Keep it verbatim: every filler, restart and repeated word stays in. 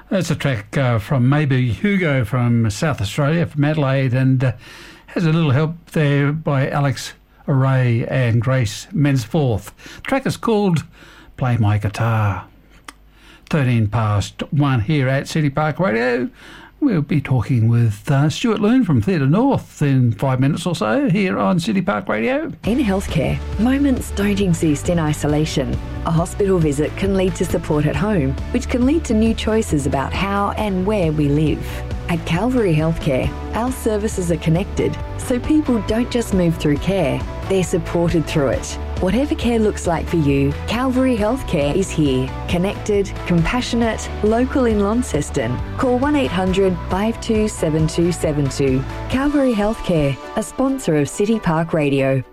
That's a track uh, from maybe Hugo from South Australia, from Adelaide, and uh, has a little help there by Alex Array and Grace Mensforth. The track is called Play My Guitar. thirteen past one here at City Park Radio. We'll be talking with uh, Stuart Loon from Theatre North in five minutes or so here on City Park Radio. In healthcare, moments don't exist in isolation. A hospital visit can lead to support at home, which can lead to new choices about how and where we live. At Calvary Healthcare, our services are connected, so people don't just move through care, they're supported through it. Whatever care looks like for you, Calvary Healthcare is here. Connected, compassionate, local in Launceston. Call one eight hundred five two seven two seven two. Calvary Healthcare, a sponsor of City Park Radio.